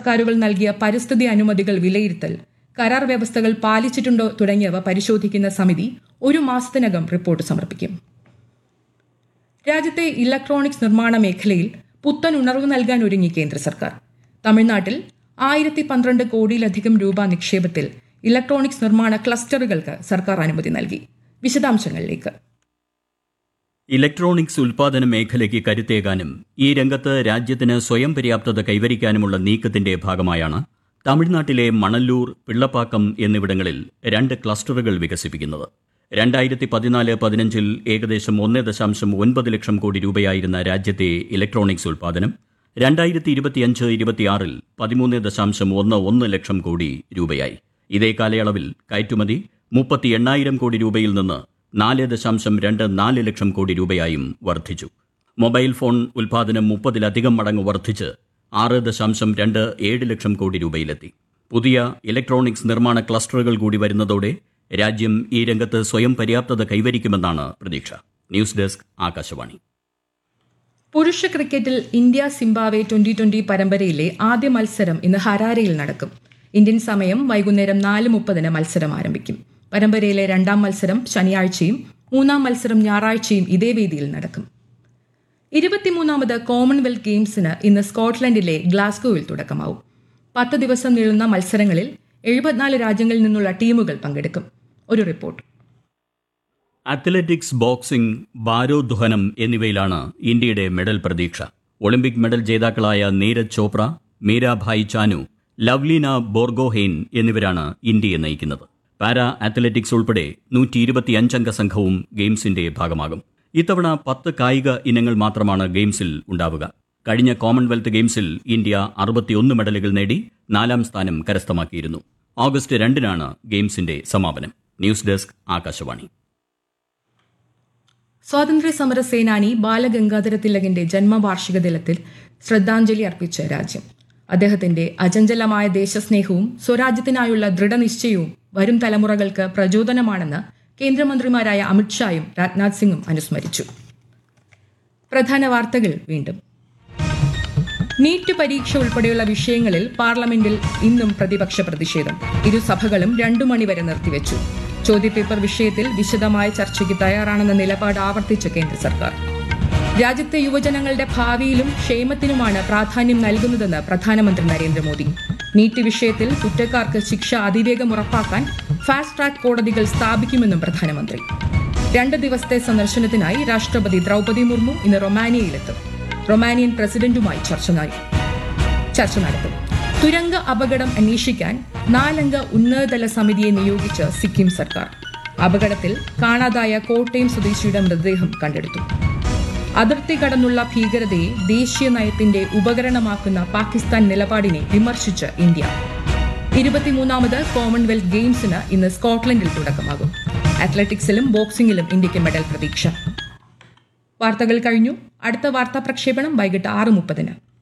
സർക്കാരുകൾ നൽകിയ പരിസ്ഥിതി അനുമതികൾ വിലയിരുത്തൽ, കരാർ വ്യവസ്ഥകൾ പാലിച്ചിട്ടുണ്ടോ തുടങ്ങിയവ പരിശോധിക്കുന്ന സമിതി 1 മാസത്തിനകം റിപ്പോർട്ട് സമർപ്പിക്കും. രാജ്യത്തെ ഇലക്ട്രോണിക്സ് നിർമ്മാണ മേഖലയിൽ പുത്തൻ ഉണർവ് നൽകാൻ ഒരുങ്ങി കേന്ദ്ര സർക്കാർ. തമിഴ്നാട്ടിൽ 1012 കോടിയിലധികം രൂപ നിക്ഷേപത്തിൽ ഇലക്ട്രോണിക്സ് നിർമ്മാണ ക്ലസ്റ്ററുകൾക്ക് സർക്കാർ അനുമതി നൽകി. വിശദാംശങ്ങളിലേക്ക്. ഇലക്ട്രോണിക്സ് ഉൽപാദന മേഖലയ്ക്ക് കരുത്തേകാനും ഈ രംഗത്ത് രാജ്യത്തിന് സ്വയം പര്യാപ്തത കൈവരിക്കാനുമുള്ള നീക്കത്തിന്റെ ഭാഗമായാണ് തമിഴ്നാട്ടിലെ മണല്ലൂർ, പിള്ളപ്പാക്കം എന്നിവിടങ്ങളിൽ 2 ക്ലസ്റ്ററുകൾ വികസിപ്പിക്കുന്നത്. 2014-15 ഏകദേശം 1.9 ലക്ഷം കോടി രൂപയായിരുന്ന രാജ്യത്തെ ഇലക്ട്രോണിക്സ് ഉൽപാദനം 2025-26 13.11 ലക്ഷം കോടി രൂപയായി. ഇതേ കാലയളവിൽ കയറ്റുമതി 38,000 കോടി രൂപയിൽ നിന്ന് 4.24 ലക്ഷം കോടി രൂപയായും വർദ്ധിച്ചു. മൊബൈൽ ഫോൺ ഉൽപാദനം 30-ലധികം മടങ്ങ് വർദ്ധിച്ച് 6.27 ലക്ഷം കോടി രൂപയിലെത്തി. പുതിയ ഇലക്ട്രോണിക്സ് നിർമ്മാണ ക്ലസ്റ്ററുകൾ കൂടി വരുന്നതോടെ രാജ്യം ഈ രംഗത്ത് സ്വയം പര്യാപ്തത കൈവരിക്കുമെന്നാണ് പ്രതീക്ഷ. News desk, Akashvani. പുരുഷ ക്രിക്കറ്റിൽ ഇന്ത്യ സിംബാബ്വെ 2020 പരമ്പരയിലെ ആദ്യ മത്സരം ഇന്ന് ഹരാരയിൽ നടക്കും. ഇന്ത്യൻ സമയം വൈകുന്നേരം 4:30 മത്സരം ആരംഭിക്കും. പരമ്പരയിലെ 2ാം മത്സരം ശനിയാഴ്ചയും 3ാം മത്സരം ഞായറാഴ്ചയും ഇതേ വേദിയിൽ നടക്കും. 23ാമത് കോമൺവെൽത്ത് ഗെയിംസിന് ഇന്ന് സ്കോട്ട്ലൻഡിലെ ഗ്ലാസ്ഗോയിൽ തുടക്കമാവും. 10 ദിവസം നീളുന്ന മത്സരങ്ങളിൽ 74 രാജ്യങ്ങളിൽ നിന്നുള്ള ടീമുകൾ പങ്കെടുക്കും. ഒരു റിപ്പോർട്ട്. അത്ലറ്റിക്സ്, ബോക്സിംഗ്, ഭാരോദ്വഹനം എന്നിവയിലാണ് ഇന്ത്യയുടെ മെഡൽ പ്രതീക്ഷ. ഒളിമ്പിക് മെഡൽ ജേതാക്കളായ നീരജ് ചോപ്ര, മീരാഭായ് ചാനു, ലവ്ലീന ബോർഗോഹെയ്ൻ എന്നിവരാണ് ഇന്ത്യയെ നയിക്കുന്നത്. പാരാ അത്ലറ്റിക്സ് ഉൾപ്പെടെ 125 അംഗ സംഘവും ഗെയിംസിന്റെ ഭാഗമാകും. ഇത്തവണ 10 കായിക ഇനങ്ങൾ മാത്രമാണ് ഗെയിംസിൽ ഉണ്ടാവുക. കഴിഞ്ഞ കോമൺവെൽത്ത് ഗെയിംസിൽ ഇന്ത്യ 61 മെഡലുകൾ നേടി 4ാം സ്ഥാനം കരസ്ഥമാക്കിയിരുന്നു. ഓഗസ്റ്റ് 2-നാണ് ഗെയിംസിന്റെ സമാപനം. News desk, Akashvani. സ്വാതന്ത്ര്യ സമര സേനാനി ബാലഗംഗാധര തിലകിന്റെ ജന്മവാർഷിക ദിനത്തിൽ ശ്രദ്ധാഞ്ജലി അർപ്പിച്ച രാജ്യം. അദ്ദേഹത്തിന്റെ അചഞ്ചലമായ ദേശസ്നേഹവും സ്വരാജ്യത്തിനായുള്ള ദൃഢനിശ്ചയവും വരും തലമുറകൾക്ക് പ്രചോദനമാണെന്ന് കേന്ദ്രമന്ത്രിമാരായ അമിത്ഷായും രാജ്നാഥ് സിംഗും അനുസ്മരിച്ചു. പ്രധാന വാർത്തകൾ വീണ്ടും. നീറ്റ് പരീക്ഷ ഉൾപ്പെടെയുള്ള വിഷയങ്ങളിൽ പാർലമെന്റിൽ ഇന്നും പ്രതിപക്ഷ പ്രതിഷേധം. ഇരുസഭകളും 2 മണിവരെ നിർത്തിവെച്ചു. ചോദ്യപേപ്പർ വിഷയത്തിൽ വിശദമായ ചർച്ചയ്ക്ക് തയ്യാറാണെന്ന നിലപാട് ആവർത്തിച്ച കേന്ദ്ര സർക്കാർ. രാജ്യത്തെ യുവജനങ്ങളുടെ ഭാവിയിലും ക്ഷേമത്തിനുമാണ് പ്രാധാന്യം നൽകുന്നതെന്ന് പ്രധാനമന്ത്രി നരേന്ദ്രമോദി. നീറ്റ് വിഷയത്തിൽ കുറ്റക്കാർക്ക് ശിക്ഷ അതിവേഗം ഉറപ്പാക്കാൻ ഫാസ്റ്റ് ട്രാക്ക് കോടതികൾ സ്ഥാപിക്കുമെന്നും പ്രധാനമന്ത്രി. 2 ദിവസത്തെ സന്ദർശനത്തിനായി രാഷ്ട്രപതി ദ്രൗപദി മുർമു ഇന്ന് റൊമാനിയയിലെത്തും. റൊമാനിയൻ പ്രസിഡന്റുമായി ചർച്ച നടത്തും. തുരങ്ക അപകടം അന്വേഷിക്കാൻ 4 അംഗ ഉന്നതതല സമിതിയെ നിയോഗിച്ച് സിക്കിം സർക്കാർ. അപകടത്തിൽ കാണാതായ കോട്ടയം സ്വദേശിയുടെ മൃതദേഹം കണ്ടെടുത്തു. അതിർത്തി കടന്നുള്ള ഭീകരതയെ ദേശീയ നയത്തിന്റെ ഉപകരണമാക്കുന്ന പാകിസ്ഥാൻ നിലപാടിനെ വിമർശിച്ച് ഇന്ത്യ. 23ാമത് കോമൺവെൽത്ത് ഗെയിംസിന് ഇന്ന് സ്കോട്ട്ലൻഡിൽ തുടക്കമാകും. അത്ലറ്റിക്സിലും ബോക്സിംഗിലും ഇന്ത്യയ്ക്ക് മെഡൽ പ്രതീക്ഷ. വാർത്തകൾ കഴിഞ്ഞു. അടുത്ത വാർത്താ പ്രക്ഷേപണം വൈകിട്ട് 6:30.